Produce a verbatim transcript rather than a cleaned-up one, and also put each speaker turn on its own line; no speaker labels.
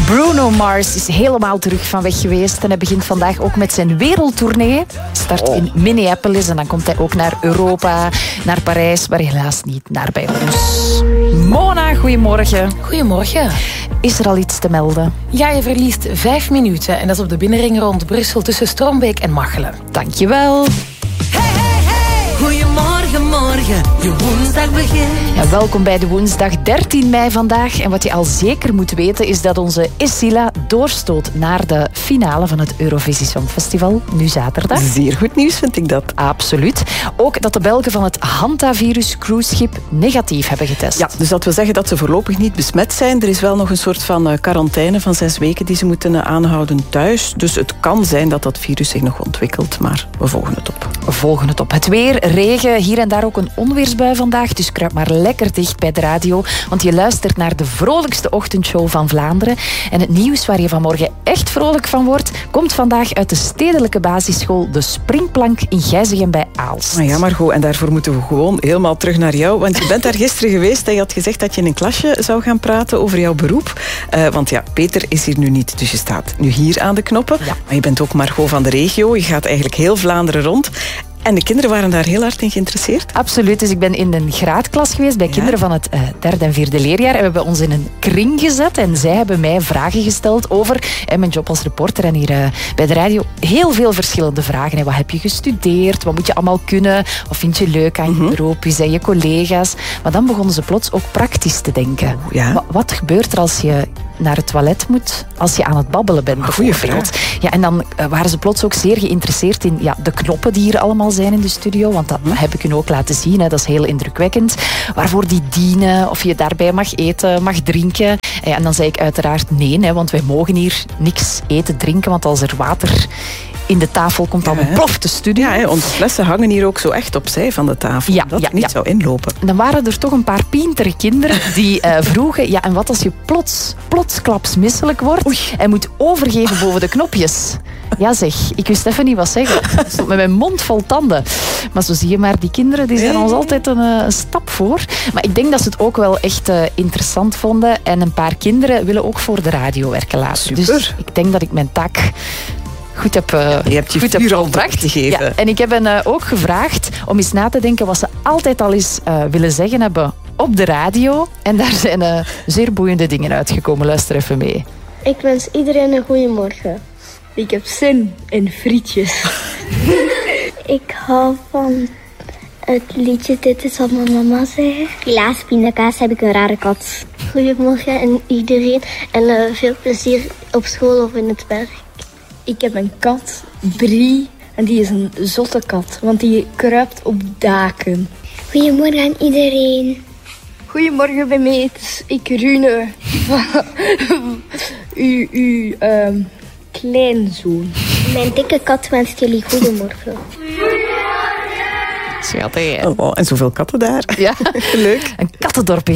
Bruno Mars is helemaal terug van weg geweest en hij begint vandaag ook met zijn wereldtournee. Start in Minneapolis en dan komt hij ook naar Europa, naar Parijs, maar helaas niet naar bij ons. Mona, goedemorgen.
Goedemorgen.
Is er al iets te melden?
Ja, je verliest vijf minuten en dat is op de binnenring rond Brussel tussen Strombeek en Machelen.
Dankjewel.
Hey, hey, hey. Goedemorgen, morgen. Je woensdag begint.
Ja, welkom bij de woensdag dertien mei vandaag. En wat je al zeker moet weten is dat onze Esila doorstoot naar de finale van het Eurovisie Songfestival. Nu zaterdag.
Zeer goed nieuws vind ik dat.
Absoluut. Ook dat de Belgen van het Hantavirus cruiseschip negatief hebben getest.
Ja, dus dat wil zeggen dat ze voorlopig niet besmet zijn. Er is wel nog een soort van uh, quarantaine van zes weken die ze moeten uh, aanhouden thuis. Dus het kan zijn dat dat virus zich nog ontwikkelt, maar we volgen het op.
We volgen het op. Het weer, regen, hier en daar ook een onweersbui vandaag. Dus kruip maar lekker dicht bij de radio, want je luistert naar de vrolijkste ochtendshow van Vlaanderen. En het nieuws waar je vanmorgen echt vrolijk van wordt, komt vandaag uit de stedelijke basisschool De Springplank in Gijzegem bij Aalst.
Maar ja, Margot, en daarvoor moeten we gewoon helemaal terug naar jou. Want je bent daar gisteren geweest en je had gezegd dat je in een klasje zou gaan praten over jouw beroep. Uh, want ja, Peter is hier nu niet, dus je staat nu hier aan de knoppen. Ja. Maar je bent ook Margot van de regio. Je gaat eigenlijk heel Vlaanderen rond. En de kinderen waren daar heel hard in geïnteresseerd?
Absoluut. Dus ik ben in een graadklas geweest bij ja. kinderen van het uh, derde en vierde leerjaar. En we hebben ons in een kring gezet. En zij hebben mij vragen gesteld over en mijn job als reporter. En hier uh, bij de radio heel veel verschillende vragen. En wat heb je gestudeerd? Wat moet je allemaal kunnen? Wat vind je leuk aan je mm-hmm. beroep? Wie zijn je collega's? Maar dan begonnen ze plots ook praktisch te denken. Oh, ja. wat, wat gebeurt er als je naar het toilet moet, als je aan het babbelen bent, bijvoorbeeld? Ja, en dan uh, waren ze plots ook zeer geïnteresseerd in ja, de knoppen die hier allemaal zijn in de studio, want dat heb ik hun ook laten zien, hè. Dat is heel indrukwekkend. Waarvoor die dienen, of je daarbij mag eten, mag drinken. Ja, en dan zei ik uiteraard nee, hè, want wij mogen hier niks eten, drinken, want als er water in de tafel komt, dan ja, ploft de studio.
Ja, hè, onze flessen hangen hier ook zo echt opzij van de tafel, ja, dat ja, het niet ja. zou inlopen.
Dan waren er toch een paar pientere kinderen die uh, vroegen, ja, en wat als je plots, plotsklaps misselijk wordt Oei. en moet overgeven boven de knopjes? Ja zeg, ik wist even niet wat zeggen. Ik stond met mijn mond vol tanden. Maar zo zie je maar, die kinderen die zijn ons altijd een, een stap voor. Maar ik denk dat ze het ook wel echt uh, interessant vonden. En een paar kinderen willen ook voor de radio werken later.
Super.
Dus ik denk dat ik mijn taak goed heb uh,
je hebt je
goed
vuur al gegeven.
Ja, en ik heb hen uh, ook gevraagd om eens na te denken wat ze altijd al eens uh, willen zeggen hebben op de radio. En daar zijn uh, zeer boeiende dingen uitgekomen. Luister even mee.
Ik wens iedereen een goede morgen.
Ik heb zin in frietjes.
Ik hou van het liedje Dit is wat mijn mama zei.
Helaas, pindakaas, heb ik een rare kat.
Goedemorgen en iedereen. En uh, veel plezier op school of in het werk.
Ik heb een kat, Brie, en die is een zotte kat, want die kruipt op daken.
Goedemorgen aan iedereen.
Goedemorgen bij mij, het is ik Rune. uw uw um, kleinzoon.
Mijn dikke kat wenst jullie goedemorgen.
Schattig, hè?
Oh, en zoveel katten daar.
Ja,
leuk.
Een kattendorp in